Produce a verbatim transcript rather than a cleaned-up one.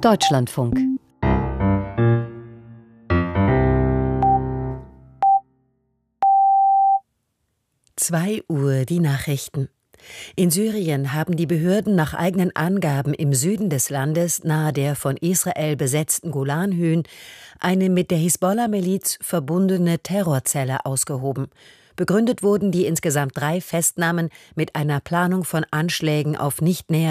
Deutschlandfunk. Zwei Uhr die Nachrichten. In Syrien haben die Behörden nach eigenen Angaben im Süden des Landes, nahe der von Israel besetzten Golanhöhen, eine mit der Hisbollah-Miliz verbundene Terrorzelle ausgehoben. Begründet wurden die insgesamt drei Festnahmen mit einer Planung von Anschlägen auf nicht näher